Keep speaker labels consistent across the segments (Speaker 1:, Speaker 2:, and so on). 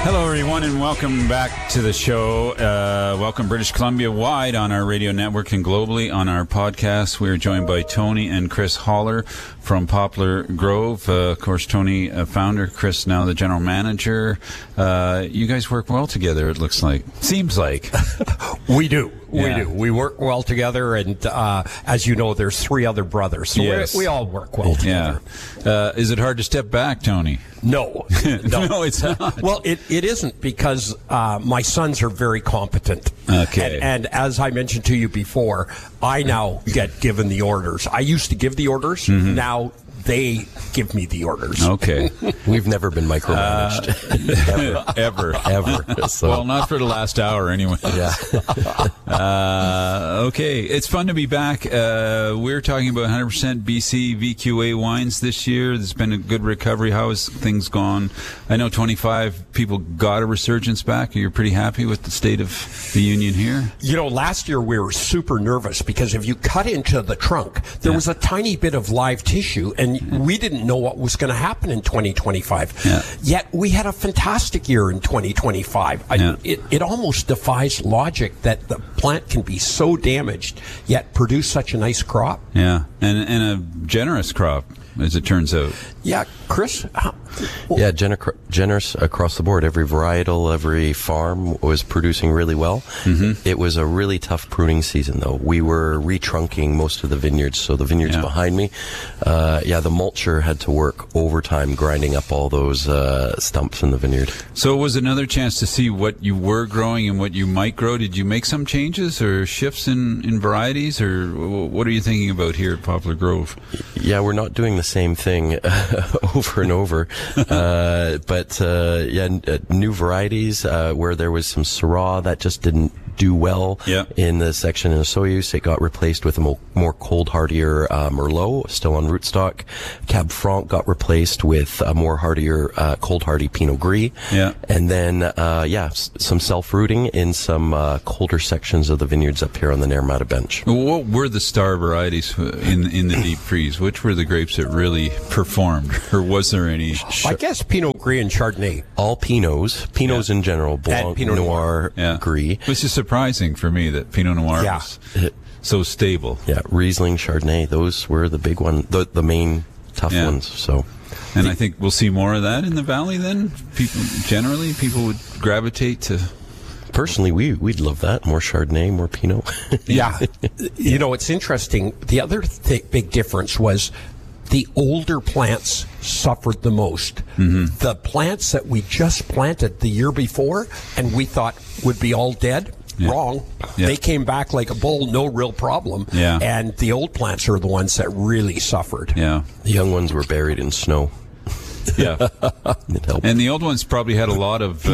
Speaker 1: Hello, everyone, and welcome back to the show. Welcome British Columbia wide on our radio network and globally on our podcast. We are joined by Tony and Chris Holler from Poplar Grove. Of course, Tony, founder, Chris, now the general manager. You guys work well together, it looks like. Seems like.
Speaker 2: We do.
Speaker 1: Yeah.
Speaker 2: We do. We work well together, and as you know, there's 3 other brothers, so
Speaker 1: Yes.
Speaker 2: we all work well together.
Speaker 1: Yeah. Is it hard to step back, Tony?
Speaker 2: No.
Speaker 1: No, it's not.
Speaker 2: Well, it isn't, because my sons are very competent.
Speaker 1: Okay.
Speaker 2: And as I mentioned to you before, I now get given the orders. I used to give the orders. Now they give me the orders.
Speaker 1: Okay.
Speaker 3: We've never been micromanaged. Ever. So.
Speaker 1: Well, not for the last hour, anyway.
Speaker 3: Yeah.
Speaker 1: Okay, it's fun to be back. We're talking about 100% BC VQA wines this year. There's been a good recovery. How has things gone? I know 25 people got a resurgence back. You're pretty happy with the state of the union here?
Speaker 2: You know, last year we were super nervous because if you cut into the trunk, there was a tiny bit of live tissue, and we didn't know what was going to happen in 2025.
Speaker 1: Yeah.
Speaker 2: Yet we had a fantastic year in 2025. It almost defies logic that the plant can be so damaged yet produce such a nice crop.
Speaker 1: Yeah, and a generous crop, as it turns out.
Speaker 2: Yeah, Chris?
Speaker 3: Yeah, generous across the board. Every varietal, every farm was producing really well. It was a really tough pruning season, though. We were retrunking most of the vineyards, so the vineyards behind me, the mulcher had to work overtime grinding up all those stumps in the vineyard.
Speaker 1: So it was another chance to see what you were growing and what you might grow. Did you make some changes or shifts in varieties, or what are you thinking about here at Poplar Grove?
Speaker 3: Yeah, we're not doing the same thing over and over. New varieties where there was some Syrah that just didn't do well in the section in Soyuz. It got replaced with a more cold hardier Merlot, still on rootstock. Cab Franc got replaced with a more hardier cold hardy Pinot Gris. And then some self-rooting in some colder sections of the vineyards up here on the Naramata Bench.
Speaker 1: What were the star varieties in the deep freeze? Which were the grapes that really performed, or was there any?
Speaker 2: I guess Pinot Gris and Chardonnay.
Speaker 3: All Pinots in general, Blanc,
Speaker 2: Pinot
Speaker 3: Noir, Gris.
Speaker 1: Which is surprising for me that Pinot Noir was so stable.
Speaker 3: Yeah, Riesling, Chardonnay, those were the big one, the main tough ones. So,
Speaker 1: and I think we'll see more of that in the valley. Then people would gravitate to.
Speaker 3: Personally, we'd love that. More Chardonnay, more Pinot.
Speaker 2: Yeah. You know, it's interesting. The other big difference was the older plants suffered the most. The plants that we just planted the year before and we thought would be all dead, wrong. They came back like a bull, no real problem. And the old plants are the ones that really suffered.
Speaker 3: The young ones were buried in snow.
Speaker 1: And the old ones probably had a lot of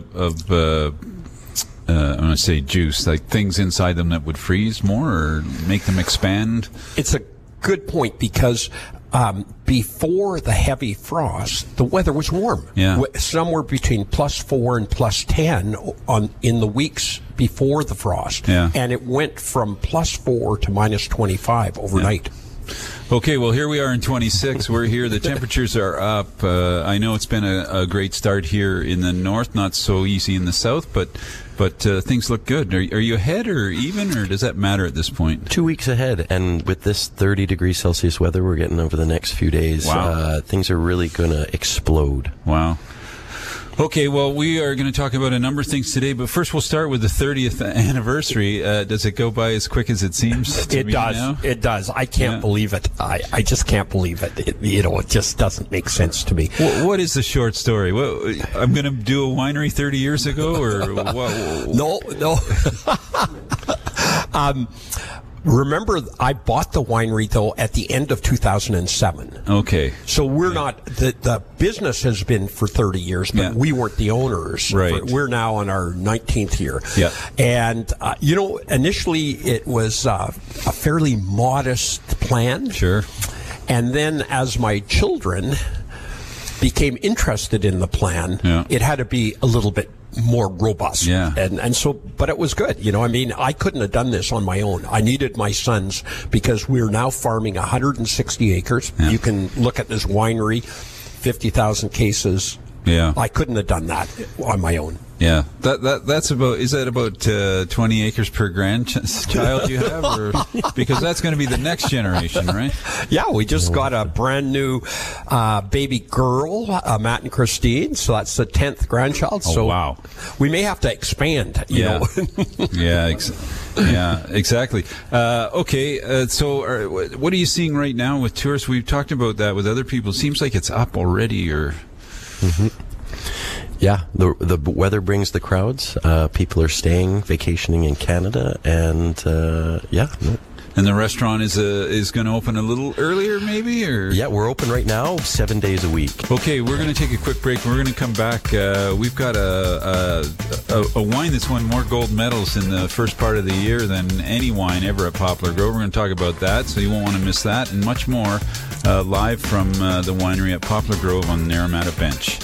Speaker 1: I'm going to say juice, like things inside them that would freeze more or make them expand.
Speaker 2: It's a good point because before the heavy frost, the weather was warm. Somewhere between +4 and +10 in the weeks before the frost. And it went from +4 to -25 overnight.
Speaker 1: Okay, well, here we are in 26. We're here. The temperatures are up. I know it's been a great start here in the north, not so easy in the south, but things look good. Are you ahead or even, or does that matter at this point?
Speaker 3: 2 weeks ahead, and with this 30 degrees Celsius weather we're getting over the next few days, things are really going to explode.
Speaker 1: Wow. Okay, well, we are going to talk about a number of things today, but first we'll start with the 30th anniversary. Does it go by as quick as it seems to me now?
Speaker 2: It does. I can't believe it. I just can't believe it. It just doesn't make sense to me.
Speaker 1: What is the short story? I'm going to do a winery 30 years ago, or what?
Speaker 2: No. Remember, I bought the winery, though, at the end of 2007.
Speaker 1: Okay.
Speaker 2: So we're not, the business has been for 30 years, but we weren't the owners.
Speaker 1: Right.
Speaker 2: We're now on our 19th year. And, initially it was a fairly modest plan.
Speaker 1: Sure.
Speaker 2: And then as my children became interested in the plan, it had to be a little bit more robust. And so, but it was good. I couldn't have done this on my own. I needed my sons because we're now farming 160 acres. You can look at this winery, 50,000 cases
Speaker 1: Yeah.
Speaker 2: I couldn't have done that on my own.
Speaker 1: Yeah, that's about. Is that about 20 acres per grandchild you have, or because that's going to be the next generation, right?
Speaker 2: Yeah, we just got a brand new baby girl, Matt and Christine. So that's the 10th grandchild.
Speaker 1: Oh,
Speaker 2: so
Speaker 1: wow!
Speaker 2: We may have to expand. You know?
Speaker 1: Yeah, exactly. Okay, so what are you seeing right now with tourists? We've talked about that with other people. It seems like it's up already, or.
Speaker 3: Mm-hmm. Yeah, the weather brings the crowds. People are staying, vacationing in Canada, and
Speaker 1: And the restaurant is going to open a little earlier, maybe, or
Speaker 3: yeah, we're open right now, 7 days a week.
Speaker 1: Okay, we're going to take a quick break. We're going to come back. We've got a wine that's won more gold medals in the first part of the year than any wine ever at Poplar Grove. We're going to talk about that, so you won't want to miss that, and much more live from the winery at Poplar Grove on the Naramata Bench.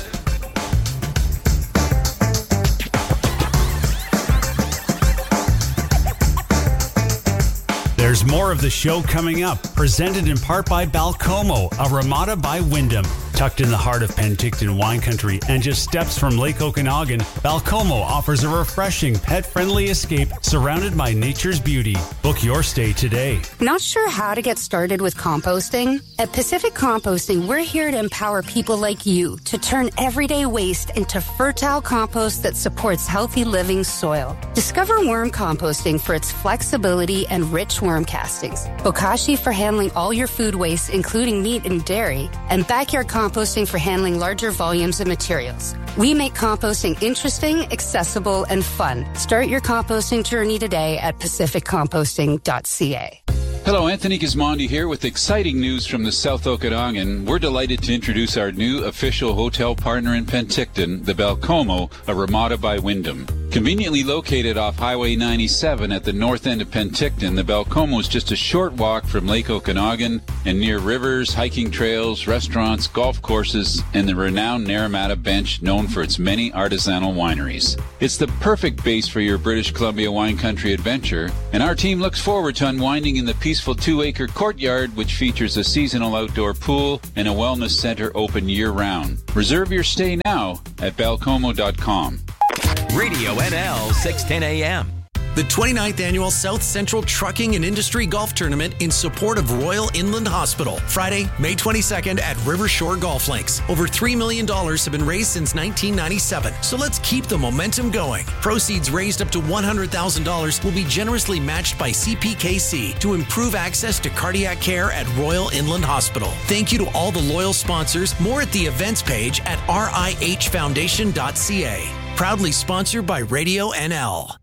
Speaker 4: There's more of the show coming up, presented in part by Balcomo, a Ramada by Wyndham. Tucked in the heart of Penticton wine country and just steps from Lake Okanagan, Balcomo offers a refreshing, pet-friendly escape surrounded by nature's beauty. Book your stay today.
Speaker 5: Not sure how to get started with composting? At Pacific Composting, we're here to empower people like you to turn everyday waste into fertile compost that supports healthy living soil. Discover worm composting for its flexibility and rich worm castings, Bokashi for handling all your food waste, including meat and dairy, and backyard composting for handling larger volumes of materials. We make composting interesting, accessible, and fun. Start your composting journey today at pacificcomposting.ca.
Speaker 1: Hello, Anthony Gismondi here with exciting news from the South Okanagan. We're delighted to introduce our new official hotel partner in Penticton, the Balcomo, a Ramada by Wyndham. Conveniently located off Highway 97 at the north end of Penticton, the Balcomo is just a short walk from Lake Okanagan and near rivers, hiking trails, restaurants, golf courses, and the renowned Naramata Bench, known for its many artisanal wineries. It's the perfect base for your British Columbia wine country adventure, and our team looks forward to unwinding in the peaceful 2-acre courtyard, which features a seasonal outdoor pool and a wellness center open year-round. Reserve your stay now at balcomo.com.
Speaker 6: Radio NL 610 AM. The 29th Annual South Central Trucking and Industry Golf Tournament in support of Royal Inland Hospital. Friday, May 22nd at Rivershore Golf Links. Over $3 million have been raised since 1997. So let's keep the momentum going. Proceeds raised up to $100,000 will be generously matched by CPKC to improve access to cardiac care at Royal Inland Hospital. Thank you to all the loyal sponsors. More at the events page at rihfoundation.ca. Proudly sponsored by Radio NL.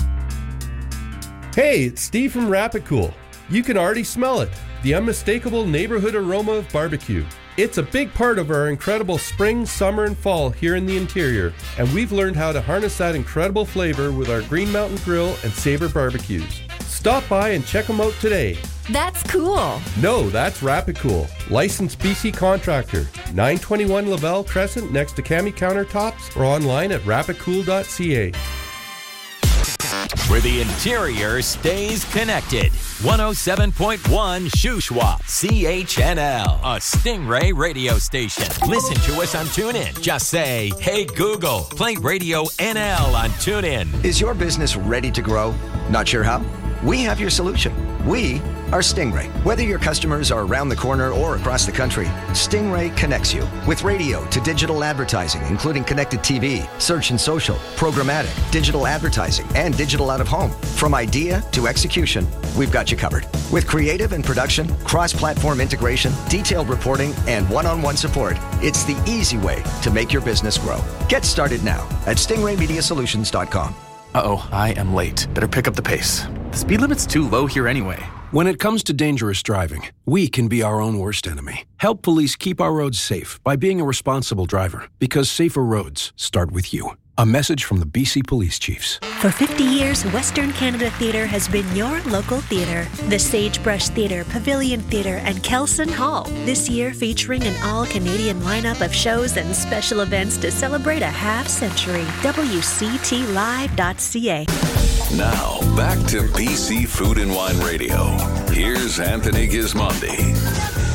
Speaker 7: Hey, it's Steve from Rapid Cool. You can already smell it, the unmistakable neighborhood aroma of barbecue. It's a big part of our incredible spring, summer, and fall here in the interior, and we've learned how to harness that incredible flavor with our Green Mountain Grill and Sabre barbecues. Stop by and check them out today.
Speaker 8: That's cool.
Speaker 7: No, that's Rapid Cool. Licensed BC contractor. 921 Lavelle Crescent next to Cami Countertops or online at rapidcool.ca.
Speaker 6: Where the interior stays connected. 107.1 Shuswap, CHNL, a Stingray radio station. Listen to us on TuneIn. Just say, hey Google, play Radio NL on TuneIn.
Speaker 9: Is your business ready to grow? Not sure how? We have your solution. We are Stingray. Whether your customers are around the corner or across the country, Stingray connects you with radio to digital advertising, including connected TV, search and social, programmatic, digital advertising, and digital out of home. From idea to execution, we've got you covered. With creative and production, cross-platform integration, detailed reporting, and one-on-one support, it's the easy way to make your business grow. Get started now at stingraymediasolutions.com.
Speaker 10: Uh-oh, I am late. Better pick up the pace. The speed limit's too low here anyway.
Speaker 11: When it comes to dangerous driving, we can be our own worst enemy. Help police keep our roads safe by being a responsible driver, because safer roads start with you. A message from the BC Police Chiefs.
Speaker 12: For 50 years, Western Canada Theatre has been your local theatre. The Sagebrush Theatre, Pavilion Theatre, and Kelson Hall. This year featuring an all-Canadian lineup of shows and special events to celebrate a half-century. WCTLive.ca.
Speaker 13: Now, back to BC Food and Wine Radio. Here's Anthony Gismondi.